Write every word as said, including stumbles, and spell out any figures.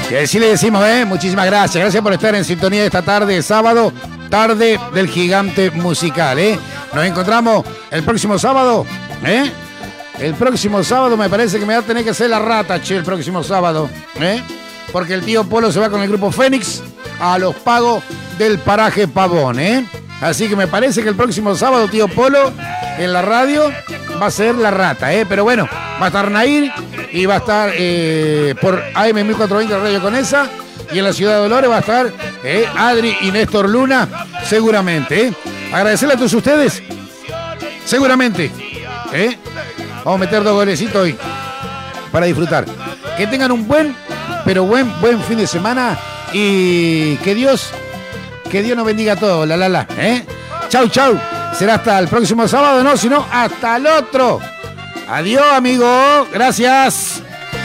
Y así le decimos, ¿eh? Muchísimas gracias. Gracias por estar en sintonía de esta tarde, sábado, tarde del gigante musical, ¿eh? Nos encontramos el próximo sábado, ¿eh? El próximo sábado me parece que me va a tener que hacer la rata, che, el próximo sábado, ¿eh? Porque el tío Polo se va con el grupo Fénix a los pagos del paraje Pavón, ¿eh? Así que me parece que el próximo sábado, tío Polo, en la radio va a ser la rata, ¿eh? Pero bueno, va a estar Nair y va a estar eh, por A M mil cuatrocientos veinte Radio Conesa, y en la ciudad de Dolores va a estar eh, Adri y Néstor Luna, seguramente, ¿eh? Agradecerle a todos ustedes, seguramente, ¿eh? Vamos a meter dos golecitos hoy para disfrutar. Que tengan un buen, pero buen, buen fin de semana, y que Dios, que Dios nos bendiga a todos, la la la, ¿eh? Chau, chau. Será hasta el próximo sábado, no, sino hasta el otro. Adiós, amigo. Gracias.